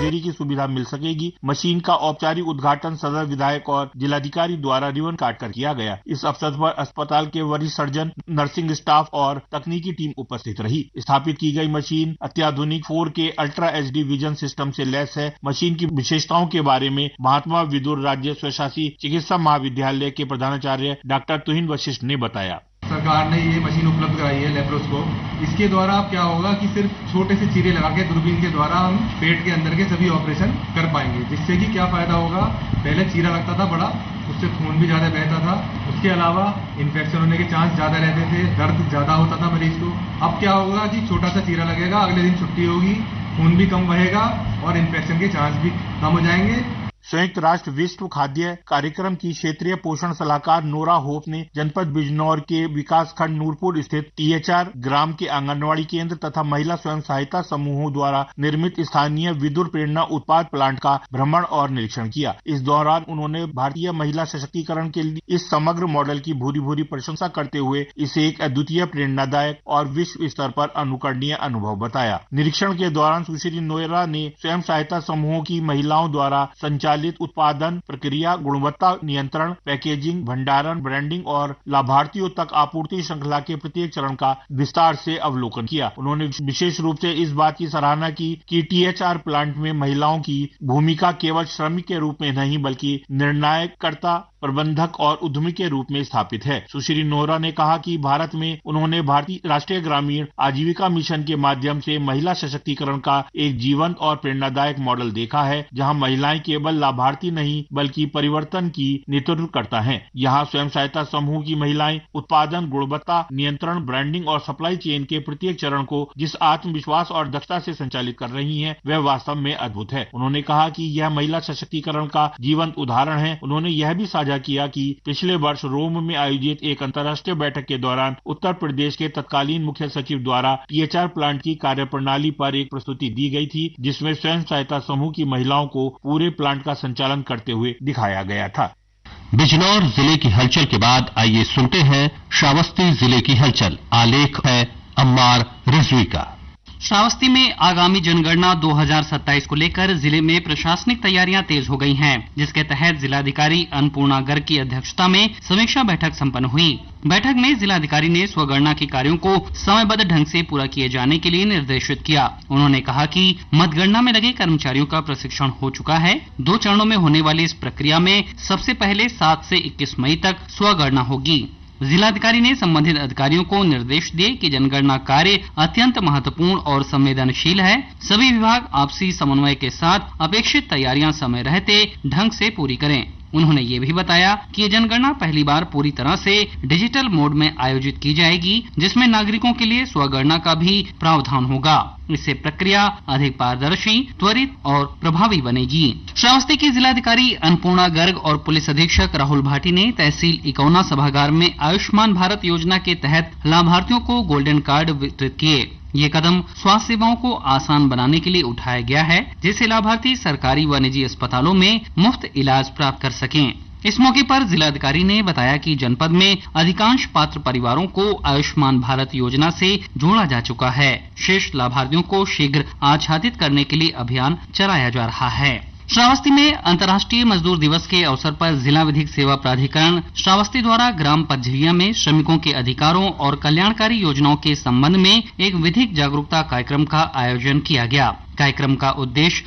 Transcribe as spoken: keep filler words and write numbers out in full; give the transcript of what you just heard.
Surgery की सुविधा मिल सकेगी। मशीन का औपचारिक उद्घाटन सदर विधायक और जिलाधिकारी द्वारा रिबन काट कर किया गया। इस अवसर पर अस्पताल के वरिष्ठ सर्जन, नर्सिंग स्टाफ और तकनीकी टीम उपस्थित रही। स्थापित की गई मशीन अत्याधुनिक फोर के अल्ट्रा एचडी विजन सिस्टम से लैस है। मशीन की विशेषताओं के बारे में महात्मा विदुर राज्य स्वशासी चिकित्सा महाविद्यालय के प्रधानाचार्य डॉक्टर तुहिन वशिष्ठ ने बताया। सरकार ने ये मशीन उपलब्ध कराई है लेप्रोस्कोप। इसके द्वारा अब क्या होगा कि सिर्फ छोटे से चीरे लगा के दूरबीन के द्वारा हम पेट के अंदर के सभी ऑपरेशन कर पाएंगे, जिससे कि क्या फायदा होगा। पहले चीरा लगता था बड़ा, उससे खून भी ज्यादा बहता था, उसके अलावा इन्फेक्शन होने के चांस ज्यादा रहते थे, दर्द ज्यादा होता था मरीज को। अब क्या होगा कि छोटा सा चीरा लगेगा, अगले दिन छुट्टी होगी, खून भी कम बहेगा और इन्फेक्शन के चांस भी कम हो जाएंगे। संयुक्त राष्ट्र विश्व खाद्य कार्यक्रम की क्षेत्रीय पोषण सलाहकार नोरा होप ने जनपद बिजनौर के विकास खंड नूरपुर स्थित टीएचआर ग्राम के आंगनवाड़ी केंद्र तथा महिला स्वयं सहायता समूहों द्वारा निर्मित स्थानीय विदुर प्रेरणा उत्पाद प्लांट का भ्रमण और निरीक्षण किया। इस दौरान उन्होंने भारतीय महिला सशक्तिकरण के लिए इस समग्र मॉडल की भूरी भूरी प्रशंसा करते हुए इसे एक अद्वितीय, प्रेरणादायक और विश्व स्तर पर अनुकरणीय अनुभव बताया। निरीक्षण के दौरान सुश्री नोरा ने स्वयं सहायता समूहों की महिलाओं द्वारा संचालित उत्पादन प्रक्रिया, गुणवत्ता नियंत्रण, पैकेजिंग, भंडारण, ब्रांडिंग और लाभार्थियों तक आपूर्ति श्रृंखला के प्रत्येक चरण का विस्तार से अवलोकन किया। उन्होंने विशेष रूप से इस बात की सराहना की कि टीएचआर प्लांट में महिलाओं की भूमिका केवल श्रमिक के रूप में नहीं बल्कि निर्णायककर्ता, प्रबंधक और उद्यमी के रूप में स्थापित है। सुश्री नोरा ने कहा कि भारत में उन्होंने भारतीय राष्ट्रीय ग्रामीण आजीविका मिशन के माध्यम से महिला सशक्तिकरण का एक जीवंत और प्रेरणादायक मॉडल देखा है, जहां महिलाएं केवल लाभार्थी नहीं बल्कि परिवर्तन की नेतृत्व करता है। यहाँ स्वयं सहायता समूह की महिलाएं उत्पादन, गुणवत्ता नियंत्रण, ब्रांडिंग और सप्लाई चेन के प्रत्येक चरण को जिस आत्मविश्वास और दक्षता से संचालित कर रही हैं, वह वास्तव में अद्भुत है। उन्होंने कहा कि यह महिला सशक्तिकरण का जीवंत उदाहरण है। उन्होंने यह भी साझा किया कि पिछले वर्ष रोम में आयोजित एक अंतर्राष्ट्रीय बैठक के दौरान उत्तर प्रदेश के तत्कालीन मुख्य सचिव द्वारा टीएचआर प्लांट की कार्यप्रणाली पर एक प्रस्तुति दी गई थी, जिसमें स्वयं सहायता समूह की महिलाओं को पूरे प्लांट का संचालन करते हुए दिखाया गया था। बिजनौर जिले की हलचल के बाद आइए सुनते हैं श्रावस्ती जिले की हलचल। आलेख है अम्मार रिजवी का। श्रावस्ती में आगामी जनगणना दो हज़ार सत्ताईस को लेकर जिले में प्रशासनिक तैयारियां तेज हो गई हैं, जिसके तहत जिलाधिकारी अन्नपूर्णा गर्ग की अध्यक्षता में समीक्षा बैठक संपन्न हुई। बैठक में जिलाधिकारी ने स्वगणना के कार्यों को समयबद्ध ढंग से पूरा किए जाने के लिए निर्देशित किया। उन्होंने कहा कि मतगणना में लगे कर्मचारियों का प्रशिक्षण हो चुका है। दो चरणों में होने वाली इस प्रक्रिया में सबसे पहले सात से इक्कीस मई तक स्वगणना होगी। जिलाधिकारी ने संबंधित अधिकारियों को निर्देश दिए कि जनगणना कार्य अत्यंत महत्वपूर्ण और संवेदनशील है। सभी विभाग आपसी समन्वय के साथ अपेक्षित तैयारियां समय रहते ढंग से पूरी करें। उन्होंने ये भी बताया कि ये जनगणना पहली बार पूरी तरह से डिजिटल मोड में आयोजित की जाएगी, जिसमें नागरिकों के लिए स्वगणना का भी प्रावधान होगा। इससे प्रक्रिया अधिक पारदर्शी, त्वरित और प्रभावी बनेगी। श्रावस्ती की जिलाधिकारी अन्नपूर्णा गर्ग और पुलिस अधीक्षक राहुल भाटी ने तहसील इकौना सभागार में आयुष्मान भारत योजना के तहत लाभार्थियों को गोल्डन कार्ड वितरित किए। ये कदम स्वास्थ्य सेवाओं को आसान बनाने के लिए उठाया गया है, जिससे लाभार्थी सरकारी व निजी अस्पतालों में मुफ्त इलाज प्राप्त कर सकें। इस मौके पर जिलाधिकारी ने बताया कि जनपद में अधिकांश पात्र परिवारों को आयुष्मान भारत योजना से जोड़ा जा चुका है। शेष लाभार्थियों को शीघ्र आच्छादित करने के लिए अभियान चलाया जा रहा है। श्रावस्ती में अंतर्राष्ट्रीय मजदूर दिवस के अवसर पर जिला विधिक सेवा प्राधिकरण श्रावस्ती द्वारा ग्राम पझिया में श्रमिकों के अधिकारों और कल्याणकारी योजनाओं के संबंध में एक विधिक जागरूकता कार्यक्रम का आयोजन किया गया। कार्यक्रम का उद्देश्य